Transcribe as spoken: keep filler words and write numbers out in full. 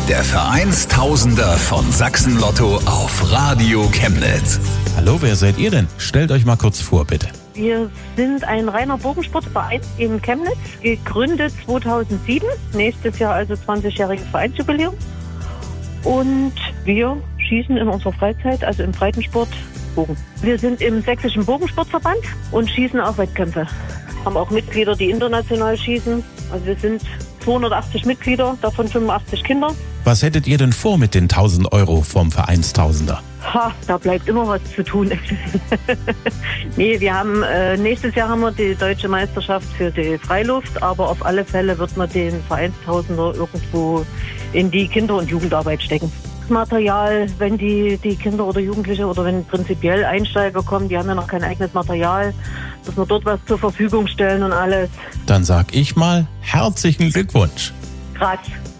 Der Vereinstausender von Sachsen-Lotto auf Radio Chemnitz. Hallo, wer seid ihr denn? Stellt euch mal kurz vor, bitte. Wir sind ein reiner Bogensportverein in Chemnitz, gegründet zweitausendsieben, nächstes Jahr also zwanzigjähriges Vereinsjubiläum. Und wir schießen in unserer Freizeit, also im Breitensport, Bogen. Wir sind im Sächsischen Bogensportverband und schießen auch Wettkämpfe. Haben auch Mitglieder, die international schießen. Also wir sind zweihundertachtzig Mitglieder, davon fünfundachtzig Kinder. Was hättet ihr denn vor mit den tausend Euro vom Vereinstausender? Ha, da bleibt immer was zu tun. Nee, wir haben, äh, nächstes Jahr haben wir die deutsche Meisterschaft für die Freiluft, aber auf alle Fälle wird man den Vereinstausender irgendwo in die Kinder- und Jugendarbeit stecken. Material, wenn die, die Kinder oder Jugendliche oder wenn prinzipiell Einsteiger kommen, die haben ja noch kein eigenes Material, dass wir dort was zur Verfügung stellen und alles. Dann sag ich mal, herzlichen Glückwunsch. Grazie.